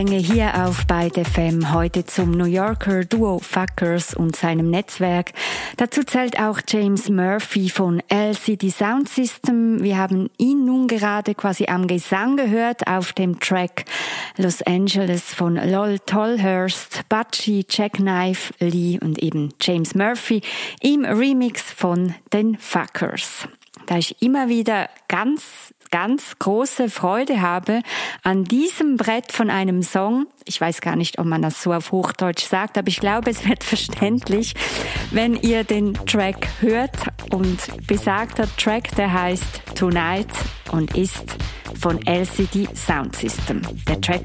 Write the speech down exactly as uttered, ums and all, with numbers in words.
Hier auf Byte F M heute zum New Yorker Duo Fuckers und seinem Netzwerk. Dazu zählt auch James Murphy von L C D Sound System. Wir haben ihn nun gerade quasi am Gesang gehört auf dem Track Los Angeles von Lol Tolhurst, Butchie, Jackknife Lee und eben James Murphy im Remix von den Fuckers. Da ich immer wieder ganz ganz große Freude habe an diesem Brett von einem Song. Ich weiß gar nicht, ob man das so auf Hochdeutsch sagt, aber ich glaube, es wird verständlich, wenn ihr den Track hört. Und besagter Track, der heißt Tonight und ist von L C D Sound System. Der Track